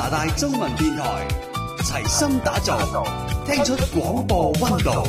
拿大中文電台，齊心打造，聽出廣播溫度。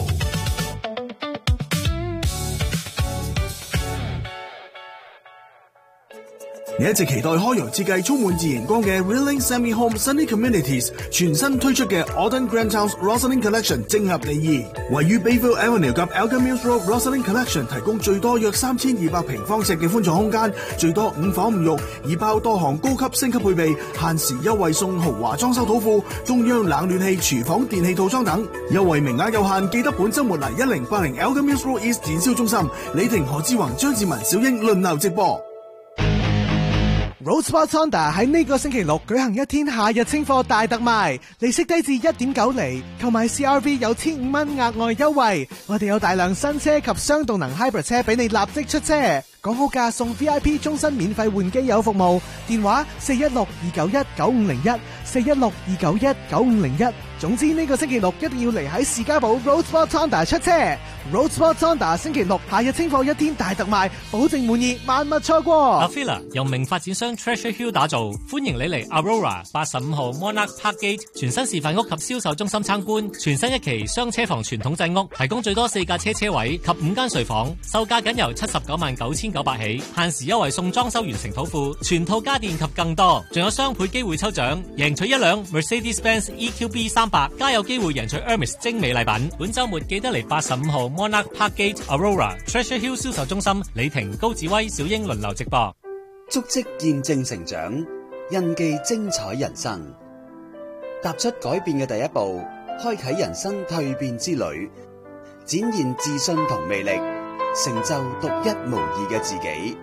你一直期待開揚設計充滿自然光嘅 Rilling Semi Home Sunny Communities 全新推出嘅 Autumn Grand House Rosalind Collection 正合你意。位於 Bayville Avenue 及 Elgin Mills Road Rosalind Collection 提供最多約3200平方尺嘅寬敞空間，最多5房5浴，已包多項高級升級配備，限時優惠送豪華裝修土庫、中央冷暖氣、廚房電器套裝等，優惠名額有限，記得本週末嚟1080 Elgin Mills Road East 展銷中心，李婷、何志宏、張志文、小英輪流直播。 Road Sport Honda 喺呢個星期六舉行一天夏日清貨大特賣，利息低至 1.9 厘，購買 CRV 有1500蚊額外優惠。我哋有大量新車及雙動能 Hybrid 車俾你立即出車，講好價送 VIP 終身免費換機油服務，電話416-291-9501 416-291-9501。總之呢個星期六一定要嚟喺士嘉堡 Road Sport Honda 出車。Road Sport Honda 星期六夏日清貨一天大特賣，保證滿意，萬勿錯過。 Avila 由名發展商 Treasure Hill 打造，歡迎你嚟 Aurora 85號 Monarch Park Gate 全新示範屋及銷售中心參觀。全新一期雙車房傳統製屋，提供最多4架車位及5間睡房，售價僅由799900起，限時優惠送裝修完成土庫、全套家電及更多，仲有雙倍機會抽獎，贏取一輛 Mercedes-Benz EQB 300，加有機會贏取 Hermes 精美禮品。本週末記得嚟85號 Monarch Park Gate Aurora Treasure Hill 銷售中心，李婷、高志威、小英輪流直播。 足跡見證成長，印記精彩人生。踏出改變嘅第一步，開啟人生蛻變之旅，展現自信同魅力，成就獨一無二嘅自己。